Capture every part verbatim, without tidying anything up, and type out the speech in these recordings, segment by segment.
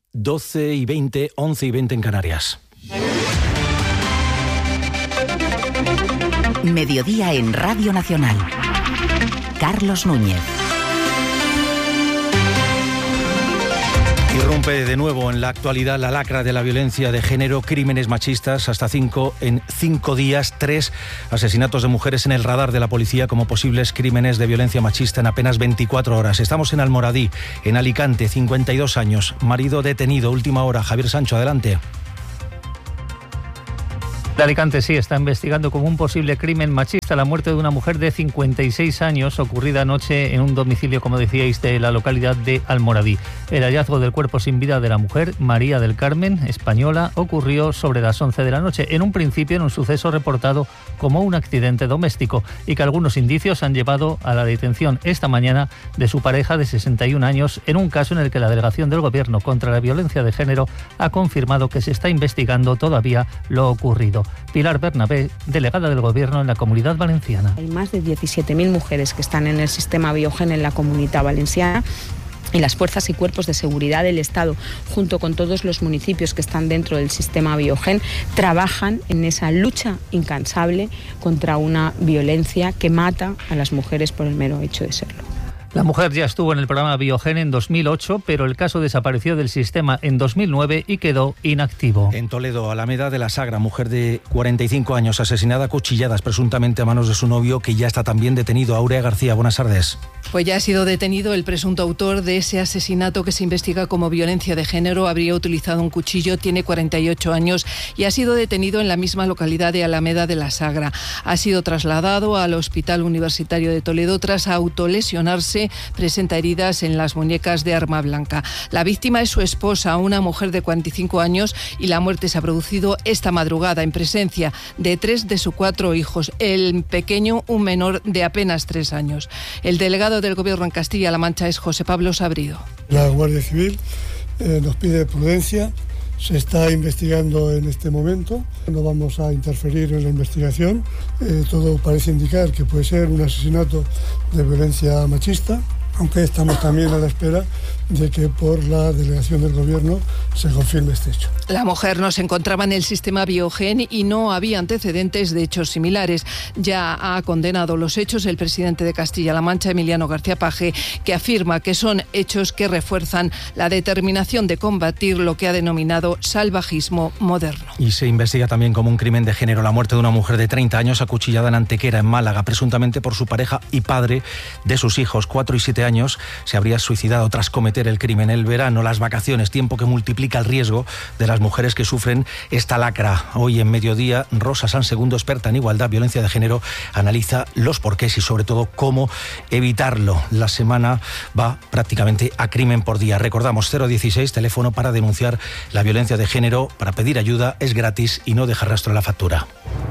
doce y veinte, once y veinte en Canarias. Mediodía en Radio Nacional. Carlos Núñez. Irrumpe de nuevo en la actualidad la lacra de la violencia de género, crímenes machistas, hasta cinco en cinco días, tres asesinatos de mujeres en el radar de la policía como posibles crímenes de violencia machista en apenas veinticuatro horas. Estamos en Almoradí, en Alicante, cincuenta y dos años, marido detenido, última hora. Javier Sancho, adelante. De Alicante sí está investigando como un posible crimen machista la muerte de una mujer de cincuenta y seis años ocurrida anoche en un domicilio, como decíais, de la localidad de Almoradí. El hallazgo del cuerpo sin vida de la mujer, María del Carmen, española, ocurrió sobre las once de la noche, en un principio en un suceso reportado como un accidente doméstico y que algunos indicios han llevado a la detención esta mañana de su pareja de sesenta y un años en un caso en el que la Delegación del Gobierno contra la Violencia de Género ha confirmado que se está investigando todavía lo ocurrido. Pilar Bernabé, delegada del Gobierno en la Comunidad Valenciana. Hay más de diecisiete mil mujeres que están en el sistema Biogen en la Comunidad Valenciana. Y las fuerzas y cuerpos de seguridad del Estado, junto con todos los municipios que están dentro del sistema Biogen, trabajan en esa lucha incansable contra una violencia que mata a las mujeres por el mero hecho de serlo. La mujer ya estuvo en el programa Biogen en dos mil ocho, pero el caso desapareció del sistema en dos mil nueve y quedó inactivo. En Toledo, Alameda de la Sagra, mujer de cuarenta y cinco años, asesinada a cuchilladas presuntamente a manos de su novio, que ya está también detenido. Aurea García, buenas tardes. Pues ya ha sido detenido el presunto autor de ese asesinato que se investiga como violencia de género. Habría utilizado un cuchillo, tiene cuarenta y ocho años y ha sido detenido en la misma localidad de Alameda de la Sagra. Ha sido trasladado al Hospital Universitario de Toledo tras autolesionarse. Presenta heridas en las muñecas de arma blanca. La víctima es su esposa, una mujer de cuarenta y cinco años, y la muerte se ha producido esta madrugada en presencia de tres de sus cuatro hijos. El pequeño, un menor de apenas tres años. El delegado del Gobierno en Castilla-La Mancha es José Pablo Sabrido. La Guardia Civil eh, nos pide prudencia. Se está investigando en este momento, no vamos a interferir en la investigación. Eh, todo parece indicar que puede ser un asesinato de violencia machista, aunque estamos también a la espera de que por la delegación del Gobierno se confirme este hecho. La mujer no se encontraba en el sistema Biogen y no había antecedentes de hechos similares. Ya ha condenado los hechos el presidente de Castilla-La Mancha, Emiliano García Paje, que afirma que son hechos que refuerzan la determinación de combatir lo que ha denominado salvajismo moderno. Y se investiga también como un crimen de género la muerte de una mujer de treinta años acuchillada en Antequera, en Málaga, presuntamente por su pareja y padre de sus hijos, cuatro y siete años. Se habría suicidado tras cometer el crimen. El verano, las vacaciones, tiempo que multiplica el riesgo de las mujeres que sufren esta lacra. Hoy en Mediodía, Rosa Sansegundo, experta en igualdad, violencia de género, analiza los porqués y sobre todo cómo evitarlo. La semana va prácticamente a crimen por día. Recordamos, cero dieciséis, teléfono para denunciar la violencia de género, para pedir ayuda, es gratis y no deja rastro en la factura.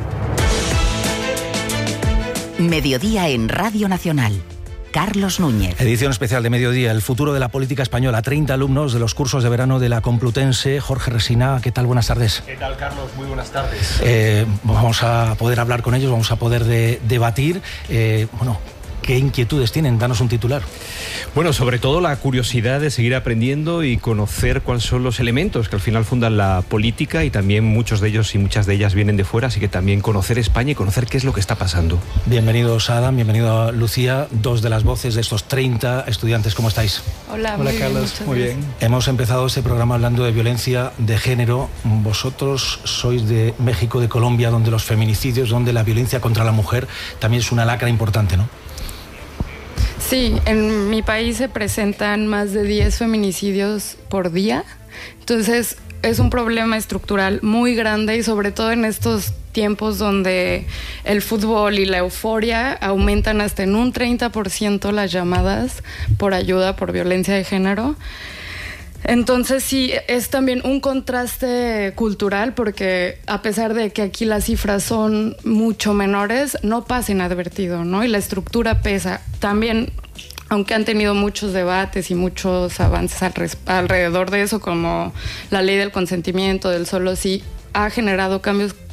Mediodía en Radio Nacional. Carlos Núñez. Edición especial de Mediodía, el futuro de la política española. treinta alumnos de los cursos de verano de la Complutense. Jorge Resina, ¿qué tal? Buenas tardes. ¿Qué tal, Carlos? Muy buenas tardes. Eh, vamos a poder hablar con ellos, vamos a poder de, debatir. Eh, bueno, ¿qué inquietudes tienen? Danos un titular. Bueno, sobre todo la curiosidad de seguir aprendiendo y conocer cuáles son los elementos que al final fundan la política, y también muchos de ellos y muchas de ellas vienen de fuera, así que también conocer España y conocer qué es lo que está pasando. Bienvenidos, Adam, bienvenido, Lucía, dos de las voces de estos treinta estudiantes. ¿Cómo estáis? Hola, Hola muy Carlos, bien, muy bien. Hemos empezado este programa hablando de violencia de género. Vosotros sois de México, de Colombia, donde los feminicidios, donde la violencia contra la mujer también es una lacra importante, ¿no? Sí, en mi país se presentan más de diez feminicidios por día, entonces es un problema estructural muy grande, y sobre todo en estos tiempos donde el fútbol y la euforia aumentan hasta en un treinta por ciento las llamadas por ayuda por violencia de género. Entonces sí, es también un contraste cultural, porque a pesar de que aquí las cifras son mucho menores, no pasa inadvertido, ¿no? Y la estructura pesa. También, aunque han tenido muchos debates y muchos avances al res- alrededor de eso, como la ley del consentimiento, del solo sí, ha generado cambios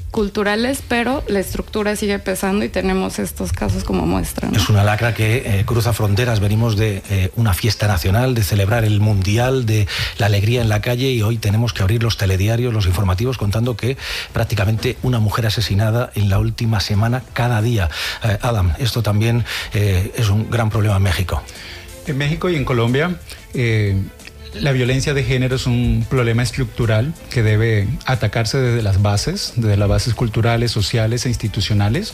culturales, pero la estructura sigue pesando y tenemos estos casos como muestra, ¿no? Es una lacra que eh, cruza fronteras. Venimos de eh, una fiesta nacional, de celebrar el Mundial, de la alegría en la calle, y hoy tenemos que abrir los telediarios, los informativos, contando que prácticamente una mujer asesinada en la última semana cada día. Eh, Adam, esto también eh, es un gran problema en México. En México y en Colombia, eh, la violencia de género es un problema estructural que debe atacarse desde las bases, desde las bases culturales, sociales e institucionales.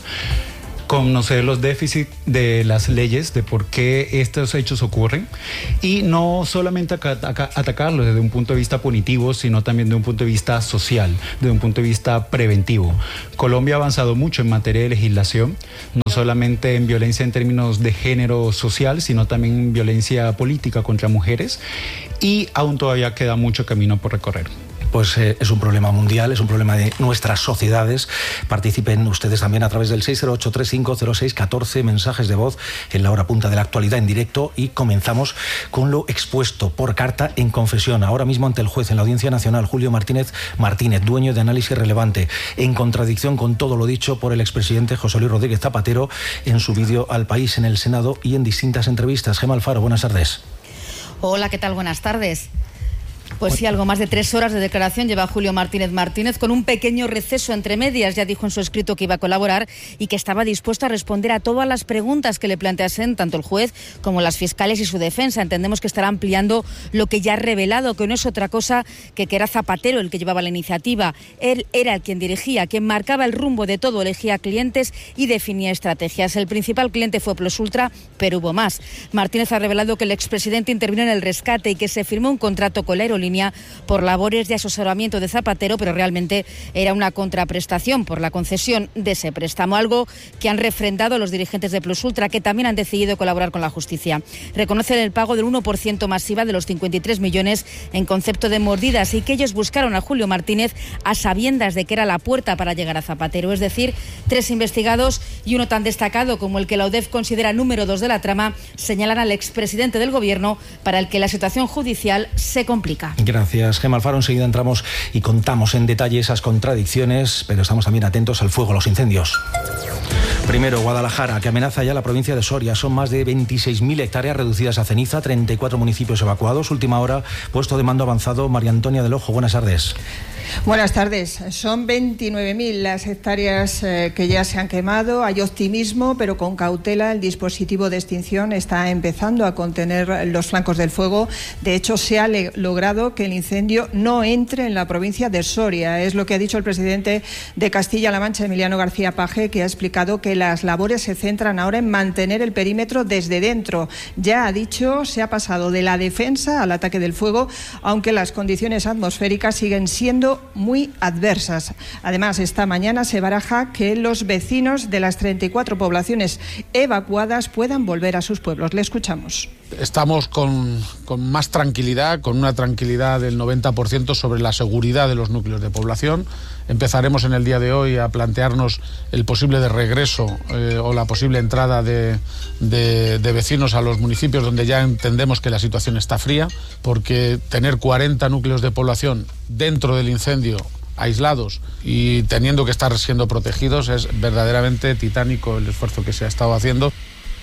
Conocer los déficits de las leyes, de por qué estos hechos ocurren, y no solamente atacarlos desde un punto de vista punitivo, sino también desde un punto de vista social, desde un punto de vista preventivo. Colombia ha avanzado mucho en materia de legislación, no solamente en violencia en términos de género social, sino también en violencia política contra mujeres, y aún todavía queda mucho camino por recorrer. Pues eh, es un problema mundial, es un problema de nuestras sociedades. Participen ustedes también a través del seis cero ocho, tres cinco cero seis, uno cuatro, mensajes de voz en la hora punta de la actualidad en directo, y comenzamos con lo expuesto por carta en confesión. Ahora mismo ante el juez en la Audiencia Nacional, Julio Martínez Martínez, dueño de Análisis Relevante, en contradicción con todo lo dicho por el expresidente José Luis Rodríguez Zapatero en su vídeo al País, en el Senado y en distintas entrevistas. Gemma Alfaro, buenas tardes. Hola, ¿qué tal? Buenas tardes. Pues sí, algo más de tres horas de declaración lleva Julio Martínez Martínez, con un pequeño receso entre medias. Ya dijo en su escrito que iba a colaborar y que estaba dispuesto a responder a todas las preguntas que le planteasen tanto el juez como las fiscales y su defensa. Entendemos que estará ampliando lo que ya ha revelado, que no es otra cosa que que era Zapatero el que llevaba la iniciativa. Él era el quien dirigía, quien marcaba el rumbo de todo, elegía clientes y definía estrategias. El principal cliente fue Plus Ultra, pero hubo más. Martínez ha revelado que el expresidente intervino en el rescate y que se firmó un contrato con la aerolínea por labores de asesoramiento de Zapatero, pero realmente era una contraprestación por la concesión de ese préstamo, algo que han refrendado los dirigentes de Plus Ultra, que también han decidido colaborar con la justicia. Reconocen el pago del uno por ciento masiva de los cincuenta y tres millones en concepto de mordidas, y que ellos buscaron a Julio Martínez a sabiendas de que era la puerta para llegar a Zapatero. Es decir, tres investigados y uno tan destacado como el que la U D E F considera número dos de la trama señalan al expresidente del gobierno, para el que la situación judicial se complica. Gracias, Gemma Alfaro. Enseguida entramos y contamos en detalle esas contradicciones, pero estamos también atentos al fuego, a los incendios. Primero, Guadalajara, que amenaza ya la provincia de Soria. Son más de veintiséis mil hectáreas reducidas a ceniza, treinta y cuatro municipios evacuados. Última hora, puesto de mando avanzado. María Antonia del Ojo, buenas tardes. Buenas tardes. Son veintinueve mil las hectáreas eh, que ya se han quemado. Hay optimismo, pero con cautela. El dispositivo de extinción está empezando a contener los flancos del fuego. De hecho, se ha logrado que el incendio no entre en la provincia de Soria. Es lo que ha dicho el presidente de Castilla-La Mancha, Emiliano García Paje, que ha explicado que las labores se centran ahora en mantener el perímetro desde dentro. Ya ha dicho, se ha pasado de la defensa al ataque del fuego, aunque las condiciones atmosféricas siguen siendo muy adversas. Además, esta mañana se baraja que los vecinos de las treinta y cuatro poblaciones evacuadas puedan volver a sus pueblos. Le escuchamos. Estamos con, con más tranquilidad, con una tranquilidad del noventa por ciento sobre la seguridad de los núcleos de población. Empezaremos en el día de hoy a plantearnos el posible de regreso eh, o la posible entrada de, de, de vecinos a los municipios donde ya entendemos que la situación está fría, porque tener cuarenta núcleos de población dentro del incendio, aislados y teniendo que estar siendo protegidos, es verdaderamente titánico el esfuerzo que se ha estado haciendo.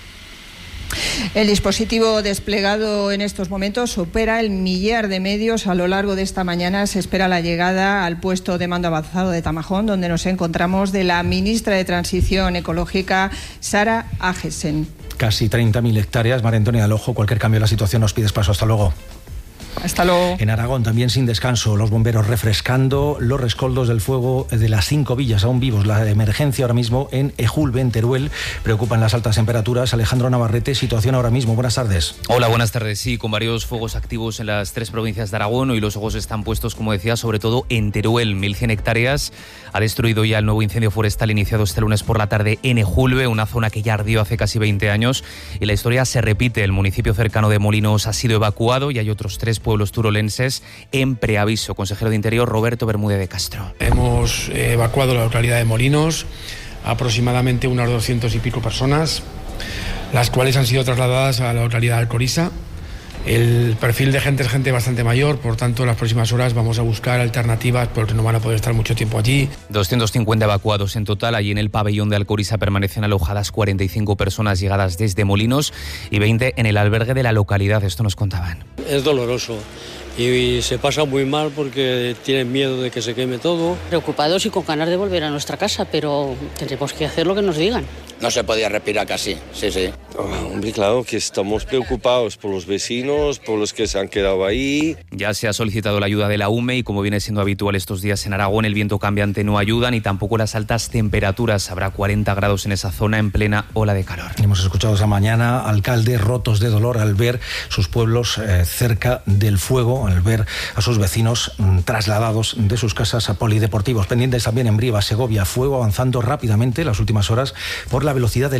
El dispositivo desplegado en estos momentos supera el millar de medios. A lo largo de esta mañana se espera la llegada al puesto de mando avanzado de Tamajón, donde nos encontramos, de la ministra de Transición Ecológica, Sara Agesen. Casi treinta mil hectáreas. María Antonia del Ojo, cualquier cambio en la situación nos pides paso. Hasta luego. Hasta luego. En Aragón también sin descanso, los bomberos refrescando los rescoldos del fuego de las cinco villas aún vivos. La emergencia ahora mismo en Ejulbe, en Teruel. Preocupan las altas temperaturas. Alejandro Navarrete, situación ahora mismo. Buenas tardes. Hola, buenas tardes. Sí, con varios fuegos activos en las tres provincias de Aragón. Hoy los ojos están puestos, como decía, sobre todo en Teruel. mil cien hectáreas ha destruido ya el nuevo incendio forestal iniciado este lunes por la tarde en Ejulbe, una zona que ya ardió hace casi veinte años. Y la historia se repite. El municipio cercano de Molinos ha sido evacuado y hay otros tres pueblos turolenses en preaviso. Consejero de Interior, Roberto Bermúdez de Castro. Hemos evacuado la localidad de Molinos, aproximadamente unas doscientas y pico personas, las cuales han sido trasladadas a la localidad de Alcoriza. El perfil de gente es gente bastante mayor, por tanto, en las próximas horas vamos a buscar alternativas porque no van a poder estar mucho tiempo allí. doscientos cincuenta evacuados en total. Allí en el pabellón de Alcoriza permanecen alojadas cuarenta y cinco personas llegadas desde Molinos y veinte en el albergue de la localidad. Esto nos contaban. Es doloroso y se pasa muy mal porque tienen miedo de que se queme todo. Preocupados y con ganas de volver a nuestra casa, pero tenemos que hacer lo que nos digan. No se podía respirar casi, sí, sí. Oh, hombre, claro que estamos preocupados por los vecinos, por los que se han quedado ahí. Ya se ha solicitado la ayuda de la U M E y, como viene siendo habitual estos días en Aragón, el viento cambiante no ayuda ni tampoco las altas temperaturas. Habrá cuarenta grados en esa zona en plena ola de calor. Hemos escuchado esta mañana alcaldes rotos de dolor al ver sus pueblos eh, cerca del fuego, al ver a sus vecinos mm, trasladados de sus casas a polideportivos. Pendientes también en Brieva, Segovia, fuego avanzando rápidamente en las últimas horas por la velocidad del